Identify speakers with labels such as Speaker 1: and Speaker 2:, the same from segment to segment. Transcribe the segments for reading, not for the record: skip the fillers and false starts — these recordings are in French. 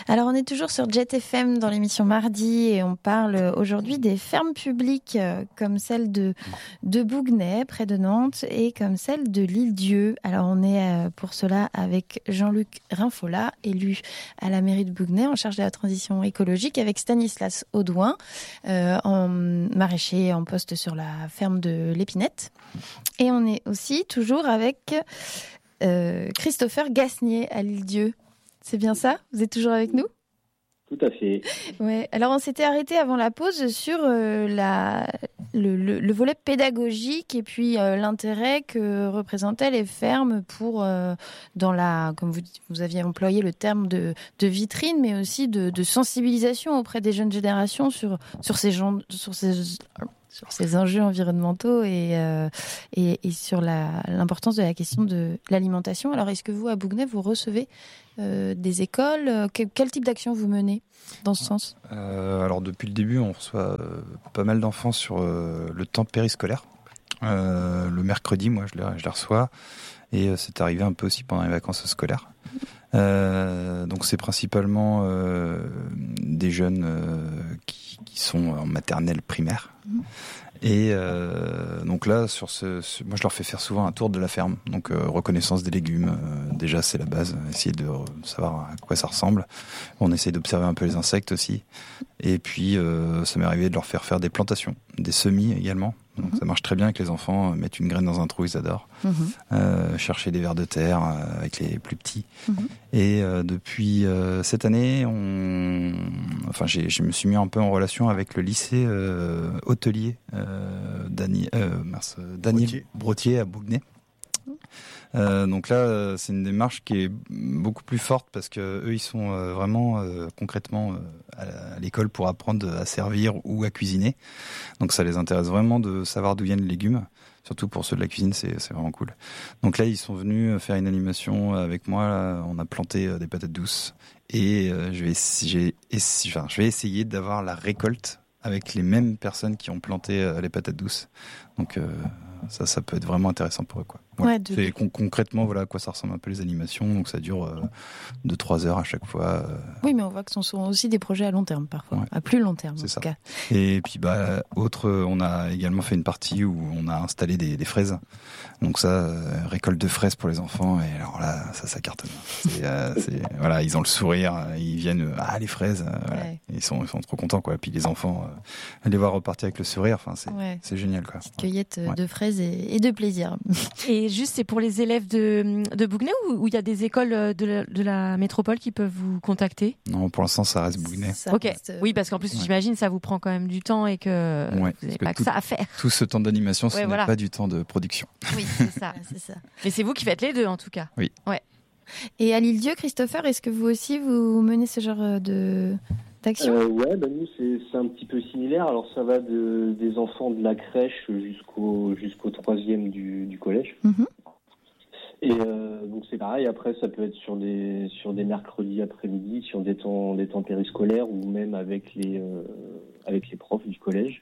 Speaker 1: Alors, on est toujours sur Jet FM dans l'émission Mardi et on parle aujourd'hui des fermes publiques comme celle de Bouguenais, près de Nantes, et comme celle de l'Île-Dieu. Alors, on est pour cela avec Jean-Luc Rinfola, élu à la mairie de Bouguenais en charge de la transition écologique, avec Stanislas Audouin, en maraîcher en poste sur la ferme de l'Épinette. Et on est aussi toujours avec Christopher Gasnier à l'Île-Dieu. C'est bien ça ? Vous êtes toujours avec nous ?
Speaker 2: Tout à fait.
Speaker 1: Ouais. Alors, on s'était arrêté avant la pause sur le volet pédagogique et puis l'intérêt que représentaient les fermes pour, comme vous aviez employé le terme de vitrine, mais aussi de sensibilisation auprès des jeunes générations sur ces enjeux environnementaux et sur l'importance de la question de l'alimentation. Alors, est-ce que vous, à Bouguenais, vous recevez des écoles ? Quel type d'action vous menez dans ce sens ?
Speaker 3: Alors, depuis le début, on reçoit pas mal d'enfants sur le temps périscolaire. Le mercredi, moi, je les reçois. Et c'est arrivé un peu aussi pendant les vacances scolaires. Donc, c'est principalement des jeunes qui sont en maternelle primaire. Et donc là, moi je leur fais faire souvent un tour de la ferme. Donc reconnaissance des légumes, déjà c'est la base, essayer de savoir à quoi ça ressemble. On essaie d'observer un peu les insectes aussi. Et puis ça m'est arrivé de leur faire des plantations, des semis également. Donc ça marche très bien avec les enfants, mettre une graine dans un trou, ils adorent. Chercher des vers de terre avec les plus petits. Et depuis cette année, je me suis mis un peu en relation avec le lycée hôtelier Daniel Brottier à Bouguenais. Donc là, c'est une démarche qui est beaucoup plus forte parce que eux, ils sont vraiment concrètement à l'école pour apprendre à servir ou à cuisiner. Donc ça les intéresse vraiment de savoir d'où viennent les légumes. Surtout pour ceux de la cuisine, c'est vraiment cool. Donc là, ils sont venus faire une animation avec moi. Là, on a planté des patates douces et je vais essayer d'avoir la récolte avec les mêmes personnes qui ont planté les patates douces. Donc ça peut être vraiment intéressant pour eux, quoi. Voilà. Ouais, concrètement, voilà à quoi ça ressemble un peu les animations. Donc ça dure 2-3 heures à chaque fois.
Speaker 1: Oui, mais on voit que ce sont aussi des projets à long terme parfois, à plus long terme en tout cas.
Speaker 3: Et puis on a également fait une partie où on a installé des fraises. Donc ça, récolte de fraises pour les enfants. Et alors là, ça cartonne. Voilà, ils ont le sourire, ils viennent, les fraises. Voilà. Ouais. Ils sont trop contents, quoi. Et puis les enfants, les voir repartir avec le sourire, c'est génial, quoi.
Speaker 1: Petite cueillette de fraises et de plaisir.
Speaker 4: Et juste, c'est pour les élèves de Bouguenais ou il y a des écoles de la métropole qui peuvent vous contacter ?
Speaker 3: Non, pour l'instant, ça reste Bouguenais.
Speaker 4: Ok. Oui, parce qu'en plus, j'imagine, ça vous prend quand même du temps et que vous n'avez pas que ça à faire.
Speaker 3: Tout ce temps d'animation, ce n'est pas du temps de production.
Speaker 4: Oui, c'est ça. Mais c'est vous qui faites les deux, en tout cas.
Speaker 3: Oui.
Speaker 4: Ouais.
Speaker 1: Et à l'Île-Dieu, Christopher, est-ce que vous aussi, vous menez ce genre d'action ?
Speaker 2: Nous, c'est un petit peu similaire. Alors, ça va des enfants de la crèche jusqu'au 3e du collège. Et donc, c'est pareil. Après, ça peut être sur des mercredis après-midi, sur des temps périscolaires ou même avec les profs du collège.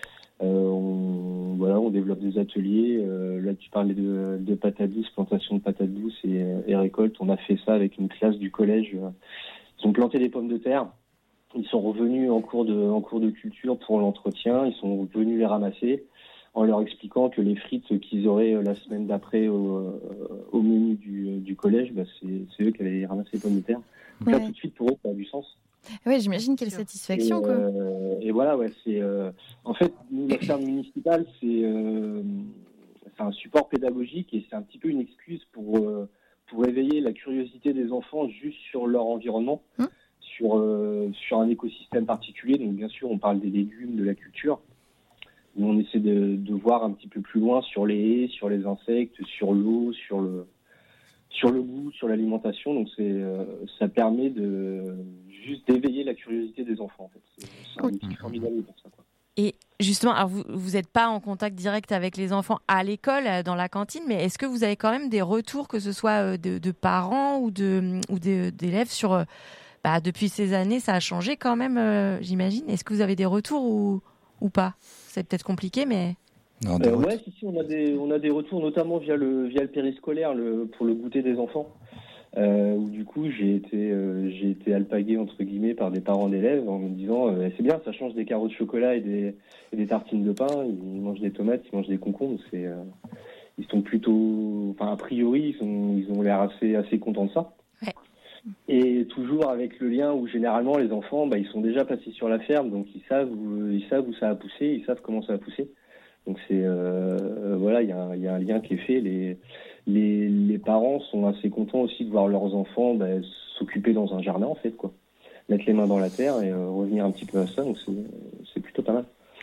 Speaker 2: On développe des ateliers. Là, tu parlais de patates douces, plantation de patates douces et récolte. On a fait ça avec une classe du collège. Ils ont planté des pommes de terre. Ils sont revenus en cours de culture pour l'entretien. Ils sont venus les ramasser en leur expliquant que les frites qu'ils auraient la semaine d'après au menu du collège, c'est eux qui avaient ramassé les pommes de terre. Donc là, tout de suite, pour eux, ça a du sens.
Speaker 1: Oui, j'imagine quelle satisfaction, quoi.
Speaker 2: Et voilà, c'est en fait, nous, la ferme municipale, c'est un support pédagogique et c'est un petit peu une excuse pour éveiller la curiosité des enfants juste sur leur environnement. Sur un écosystème particulier. Donc bien sûr, on parle des légumes, de la culture, où on essaie de voir un petit peu plus loin sur les haies, sur les insectes, sur l'eau, sur le goût, sur l'alimentation. Donc ça permet juste d'éveiller la curiosité des enfants. En fait. C'est un outil formidable pour ça, quoi.
Speaker 4: Et justement, alors vous n'êtes pas en contact direct avec les enfants à l'école, dans la cantine, mais est-ce que vous avez quand même des retours, que ce soit de parents ou d'élèves sur... depuis ces années, ça a changé quand même, j'imagine. Est-ce que vous avez des retours ou pas ? C'est peut-être compliqué, mais...
Speaker 2: on a des retours, notamment via le périscolaire pour le goûter des enfants. où du coup j'ai été alpagué entre guillemets par des parents d'élèves en me disant c'est bien, ça change des carreaux de chocolat et des tartines de pain, ils mangent des tomates, ils mangent des concombres, ils sont plutôt, enfin a priori ils ont l'air assez contents de ça.
Speaker 4: Ouais.
Speaker 2: Et toujours avec le lien où généralement les enfants ils sont déjà passés sur la ferme, donc ils savent où ça a poussé, ils savent comment ça a poussé. Donc c'est voilà, il y a un lien qui est fait. Les parents sont assez contents aussi de voir leurs enfants s'occuper dans un jardin en fait quoi, mettre les mains dans la terre et revenir un petit peu à ça. Donc c'est plutôt pas mal.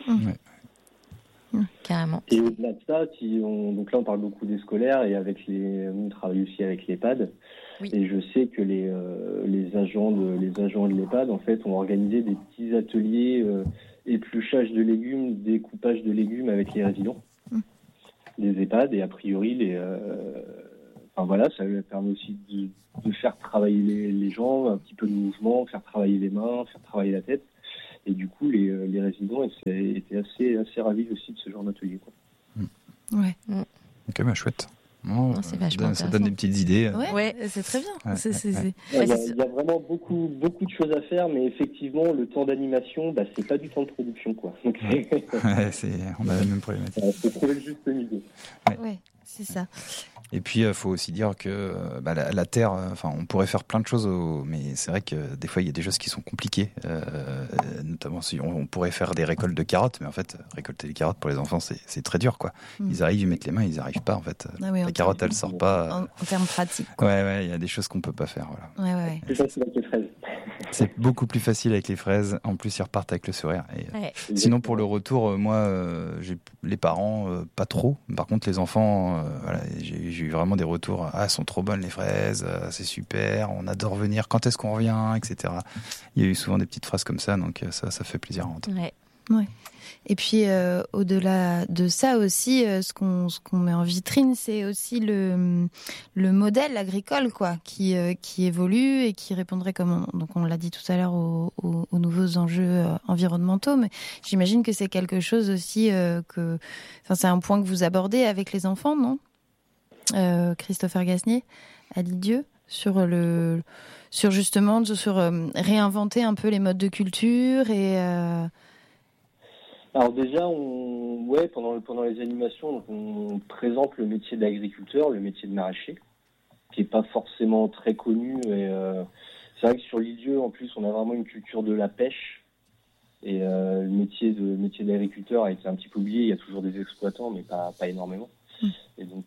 Speaker 4: Ouais. Carrément.
Speaker 2: Et au-delà de ça, donc là on parle beaucoup des scolaires et on travaille aussi avec l'EHPAD. Oui. Et je sais que les agents de l'EHPAD en fait ont organisé des petits ateliers épluchage de légumes, découpage de légumes avec les résidents des EHPAD, et a priori ça permet aussi de faire travailler les gens, un petit peu de mouvement, faire travailler les mains, faire travailler la tête, et du coup les résidents étaient assez ravis aussi de ce genre d'atelier quoi.
Speaker 1: Ouais.
Speaker 3: Ok, chouette.
Speaker 4: Non, c'est vachement
Speaker 3: ça donne des petites idées.
Speaker 1: Ouais, c'est très bien.
Speaker 2: Il y a vraiment beaucoup de choses à faire, mais effectivement, le temps d'animation, c'est pas du temps de production, quoi. Donc,
Speaker 3: on a la même problématique.
Speaker 2: Faut trouver le juste milieu.
Speaker 1: Ouais, c'est ça.
Speaker 3: Et puis, il faut aussi dire que la terre, on pourrait faire plein de choses, mais c'est vrai que des fois, il y a des choses qui sont compliquées. Notamment, si on pourrait faire des récoltes de carottes, mais en fait, récolter des carottes pour les enfants, c'est très dur, quoi. Ils arrivent, ils mettent les mains, ils n'y arrivent pas, en fait. La carotte, elle sort pas.
Speaker 1: En termes pratiques.
Speaker 3: Ouais, il y a des choses qu'on peut pas faire, voilà.
Speaker 1: Ouais.
Speaker 2: C'est facile avec les fraises.
Speaker 3: C'est beaucoup plus facile avec les fraises. En plus, ils repartent avec le sourire. Sinon, pour le retour, moi, j'ai les parents, pas trop. Par contre, les enfants, j'ai eu vraiment des retours. Elles sont trop bonnes les fraises, c'est super, on adore venir. Quand est-ce qu'on revient, etc. Il y a eu souvent des petites phrases comme ça, donc ça fait plaisir à entendre.
Speaker 1: Ouais. Et puis au-delà de ça aussi, ce qu'on met en vitrine, c'est aussi le modèle agricole quoi, qui évolue et qui répondrait donc on l'a dit tout à l'heure aux nouveaux enjeux environnementaux. Mais j'imagine que c'est quelque chose aussi c'est un point que vous abordez avec les enfants, non, Christopher Gasnier, à l'IDIE, sur réinventer un peu les modes de culture et
Speaker 2: Alors déjà, pendant les animations, on présente le métier d'agriculteur, le métier de maraîcher, qui est pas forcément très connu. Et c'est vrai que sur l'île, en plus, on a vraiment une culture de la pêche. Et le métier d'agriculteur a été un petit peu oublié. Il y a toujours des exploitants, mais pas énormément. Et donc,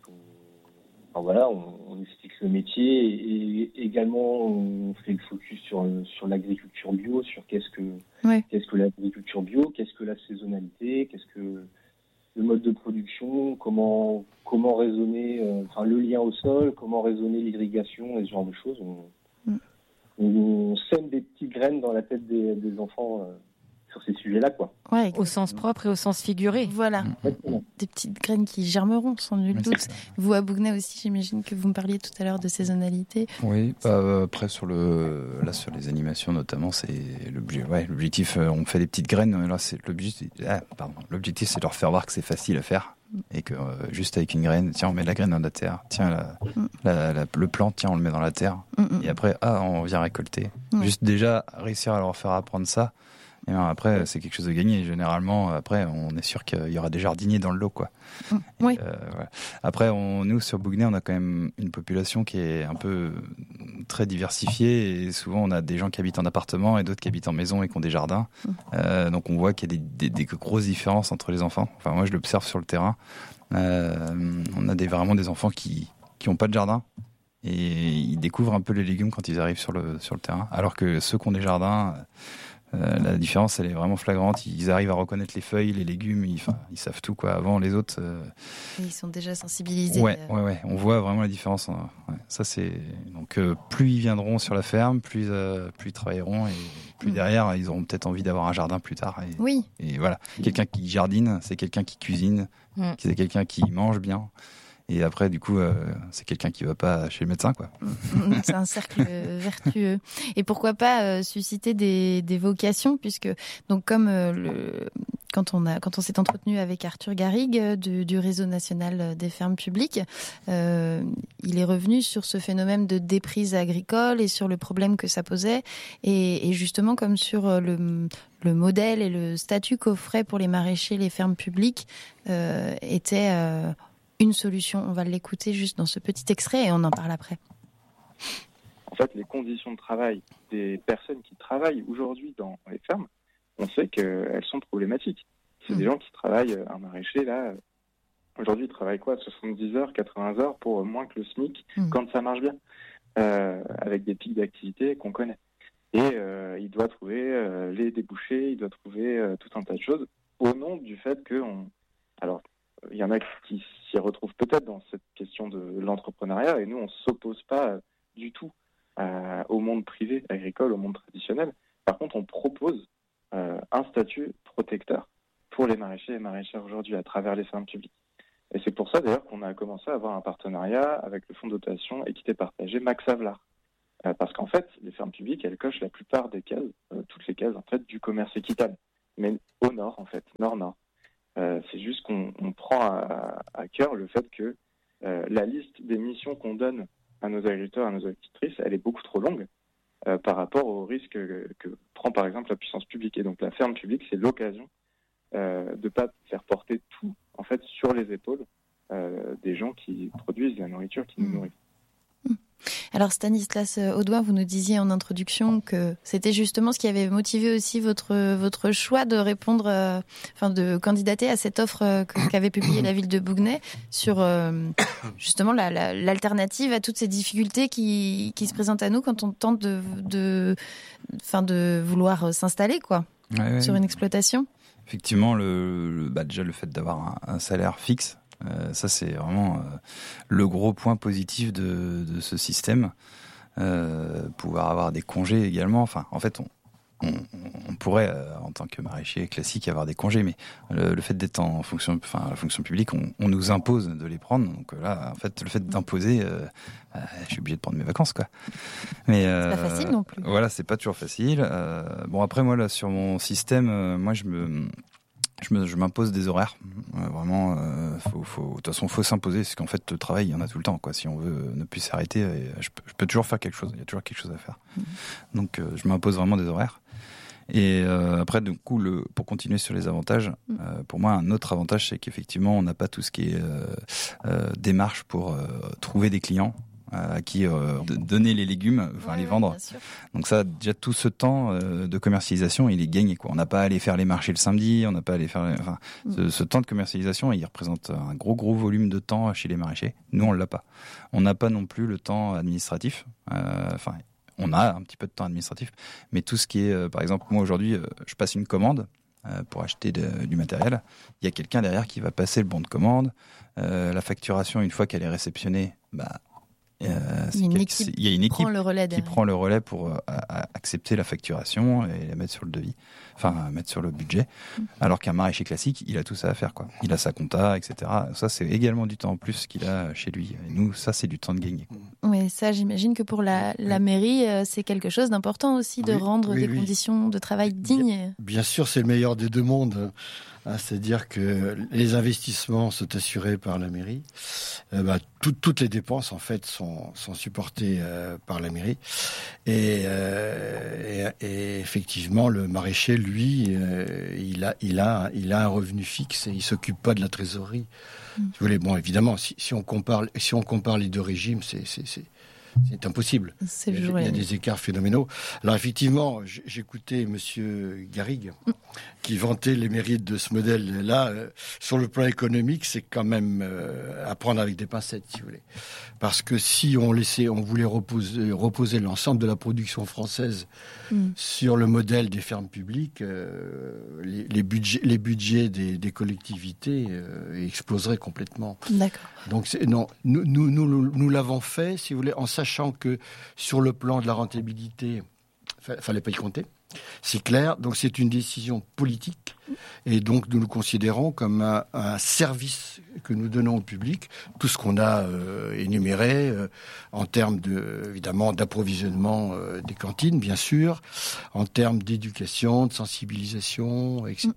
Speaker 2: on explique le métier et également on fait le focus sur l'agriculture bio, sur qu'est-ce que l'agriculture bio, qu'est-ce que la saisonnalité, qu'est-ce que le mode de production, comment raisonner le lien au sol, comment raisonner l'irrigation et ce genre de choses. On sème des petites graines dans la tête des enfants sur ces sujets-là, quoi.
Speaker 1: Ouais,
Speaker 4: au sens propre et au sens figuré.
Speaker 1: Voilà, des petites graines qui germeront sans nul doute. Vous à Bougnay aussi, j'imagine que vous me parliez tout à l'heure de saisonnalité.
Speaker 3: Oui, après sur les animations notamment, c'est l'objectif. On fait des petites graines. Là, c'est l'objectif, c'est de leur faire voir que c'est facile à faire et que juste avec une graine, tiens, on met la graine dans la terre, tiens, le plant, tiens, on le met dans la terre, et après, on vient récolter. Juste déjà réussir à leur faire apprendre ça. Et après, c'est quelque chose de gagné. Généralement, après, on est sûr qu'il y aura des jardiniers dans le lot, quoi.
Speaker 1: Oui.
Speaker 3: Après, nous, sur Bougnay, on a quand même une population qui est un peu très diversifiée. Et souvent, on a des gens qui habitent en appartement et d'autres qui habitent en maison et qui ont des jardins. Donc, on voit qu'il y a des grosses différences entre les enfants. Enfin, moi, je l'observe sur le terrain. On a vraiment des enfants qui n'ont pas de jardin. Et ils découvrent un peu les légumes quand ils arrivent sur le terrain. Alors que ceux qui ont des jardins... la différence, elle est vraiment flagrante. Ils arrivent à reconnaître les feuilles, les légumes. Ils savent tout, quoi. Avant, les autres.
Speaker 1: Ils sont déjà sensibilisés.
Speaker 3: Ouais. On voit vraiment la différence. Ça, c'est donc plus ils viendront sur la ferme, plus ils travailleront et plus derrière, ils auront peut-être envie d'avoir un jardin plus tard. Et voilà. Quelqu'un qui jardine, c'est quelqu'un qui cuisine, c'est quelqu'un qui mange bien. Et après, du coup, c'est quelqu'un qui va pas chez le médecin, quoi.
Speaker 1: C'est un cercle vertueux. Et pourquoi pas susciter des vocations, puisque donc quand quand on s'est entretenu avec Arthur Garrigue du Réseau national des fermes publiques, il est revenu sur ce phénomène de déprise agricole et sur le problème que ça posait, et justement comme sur le modèle et le statut qu'offraient pour les maraîchers les fermes publiques était une solution. On va l'écouter juste dans ce petit extrait et on en parle après.
Speaker 5: En fait, les conditions de travail des personnes qui travaillent aujourd'hui dans les fermes, on sait qu'elles sont problématiques. C'est des gens qui travaillent, un maraîcher, là, aujourd'hui, il travaille 70 heures, 80 heures pour moins que le SMIC, quand ça marche bien, avec des pics d'activité qu'on connaît. Et il doit trouver les débouchés, il doit trouver tout un tas de choses, au nom du fait Alors, il y en a qui s'y retrouvent peut-être dans cette question de l'entrepreneuriat, et nous, on ne s'oppose pas du tout au monde privé agricole, au monde traditionnel. Par contre, on propose un statut protecteur pour les maraîchers et maraîchères aujourd'hui à travers les fermes publiques. Et c'est pour ça d'ailleurs qu'on a commencé à avoir un partenariat avec le fonds de dotation équité partagée Max Havelaar. Parce qu'en fait, les fermes publiques, elles cochent la plupart des cases, toutes les cases en fait du commerce équitable, mais au nord en fait, nord-nord. C'est juste qu'on prend à cœur le fait que la liste des missions qu'on donne à nos agriculteurs, à nos agricultrices, elle est beaucoup trop longue par rapport aux risques que prend par exemple la puissance publique. Et donc la ferme publique, c'est l'occasion de ne pas faire porter tout en fait sur les épaules des gens qui produisent la nourriture qui nous nourrit.
Speaker 1: Alors Stanislas Audouin, vous nous disiez en introduction que c'était justement ce qui avait motivé aussi votre choix de répondre, de candidater à cette offre qu'avait publiée la ville de Bouguenais sur justement l'alternative à toutes ces difficultés qui se présentent à nous quand on tente de vouloir s'installer sur une exploitation.
Speaker 3: Effectivement, déjà le fait d'avoir un salaire fixe. Ça, c'est vraiment le gros point positif de ce système. Pouvoir avoir des congés également. Enfin, en fait, on pourrait, en tant que maraîcher classique, avoir des congés, mais le fait d'être la fonction publique, on nous impose de les prendre. Donc là, en fait, le fait d'imposer, je suis obligé de prendre mes vacances, quoi. Mais
Speaker 1: c'est pas facile non plus.
Speaker 3: Voilà, c'est pas toujours facile. Bon, après, moi, là, sur mon système, je m'impose des horaires. Vraiment, de toute façon, faut s'imposer, parce qu'en fait, le travail, il y en a tout le temps, quoi. Si on veut ne plus s'arrêter, je peux toujours faire quelque chose. Il y a toujours quelque chose à faire. Donc, je m'impose vraiment des horaires. Et après, du coup, pour continuer sur les avantages, pour moi, un autre avantage, c'est qu'effectivement, on n'a pas tout ce qui est démarche pour trouver des clients à qui donner les légumes, les vendre. Donc ça, déjà tout ce temps de commercialisation, il est gagné, quoi. On n'a pas à aller faire les marchés le samedi, on n'a pas à aller faire, ce temps de commercialisation, il représente un gros volume de temps chez les maraîchers. Nous, on l'a pas. On n'a pas non plus le temps administratif. On a un petit peu de temps administratif, mais tout ce qui est, par exemple, moi aujourd'hui, je passe une commande pour acheter du matériel. Il y a quelqu'un derrière qui va passer le bon de commande. La facturation, une fois qu'elle est réceptionnée, il y a une équipe qui prend le relais pour accepter la facturation et la mettre sur le devis, mettre sur le budget. Alors qu'un maraîcher classique, il a tout ça à faire, quoi. Il a sa compta, etc. Ça, c'est également du temps en plus qu'il a chez lui. Et nous, ça, c'est du temps de gagner.
Speaker 1: Oui, ça, j'imagine que pour la mairie, c'est quelque chose d'important aussi de rendre des conditions de travail dignes.
Speaker 6: Bien sûr, c'est le meilleur des deux mondes. C'est-à-dire que les investissements sont assurés par la mairie. Toutes les dépenses, en fait, sont supportées par la mairie. Et effectivement, le maraîcher, lui, il a un revenu fixe et il s'occupe pas de la trésorerie. Si vous voulez, bon, évidemment, si on compare les deux régimes, c'est impossible. Il y a des écarts phénoménaux. Alors effectivement, j'écoutais Monsieur Garrigue qui vantait les mérites de ce modèle-là. Sur le plan économique, c'est quand même à prendre avec des pincettes, si vous voulez. Parce que si on voulait reposer l'ensemble de la production française sur le modèle des fermes publiques, les budgets des collectivités exploseraient complètement.
Speaker 1: D'accord.
Speaker 6: Donc nous l'avons fait, si vous voulez, en sachant que sur le plan de la rentabilité, fallait pas y compter. C'est clair. Donc c'est une décision politique. Et donc nous le considérons comme un service que nous donnons au public. Tout ce qu'on a énuméré en termes évidemment d'approvisionnement des cantines, bien sûr, en termes d'éducation, de sensibilisation, etc.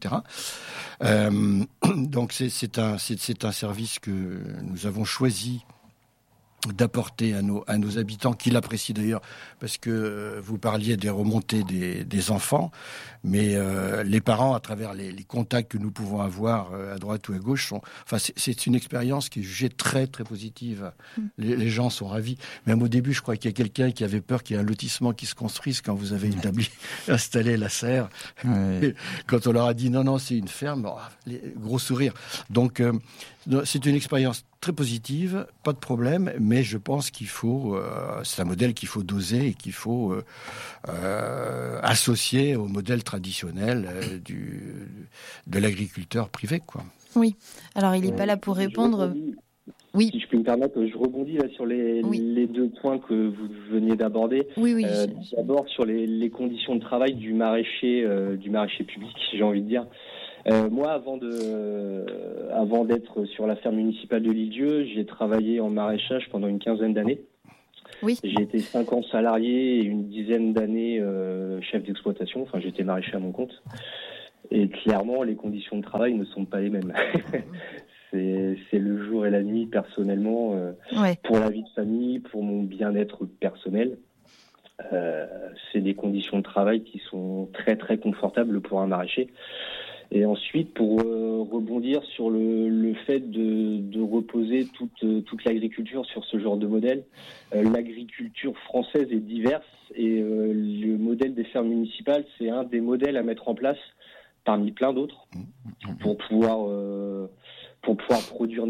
Speaker 6: Donc c'est un service que nous avons choisi d'apporter à nos habitants, qui l'apprécient d'ailleurs, parce que vous parliez des remontées des enfants, mais les parents, à travers les contacts que nous pouvons avoir à droite ou à gauche, c'est une expérience qui est jugée très très positive. Les gens sont ravis. Même au début, je crois qu'il y a quelqu'un qui avait peur qu'il y ait un lotissement qui se construise quand vous avez installé la serre. Ouais. Quand on leur a dit non, c'est une ferme, gros sourire. Donc c'est une expérience très positive, pas de problème, mais je pense qu'il faut, c'est un modèle qu'il faut doser et qu'il faut associer au modèle traditionnel de l'agriculteur privé, quoi.
Speaker 1: Oui. Alors il n'est pas là pour répondre. Oui.
Speaker 2: Si je peux me permettre, je rebondis là sur les 2 points que vous veniez d'aborder.
Speaker 1: Oui.
Speaker 2: D'abord sur les conditions de travail du maraîcher public, j'ai envie de dire. Moi, avant d'être sur la ferme municipale de l'Île-Dieu, j'ai travaillé en maraîchage pendant une 15aine d'années.
Speaker 1: Oui.
Speaker 2: J'ai été 5 ans salarié et une 10aine d'années chef d'exploitation. Enfin, j'étais maraîcher à mon compte. Et clairement, les conditions de travail ne sont pas les mêmes. C'est le jour et la nuit, personnellement, pour la vie de famille, pour mon bien-être personnel. C'est des conditions de travail qui sont très, très confortables pour un maraîcher. Et ensuite, pour rebondir sur le fait de reposer toute l'agriculture sur ce genre de modèle, l'agriculture française est diverse et le modèle des fermes municipales, c'est un des modèles à mettre en place parmi plein d'autres pour pouvoir produire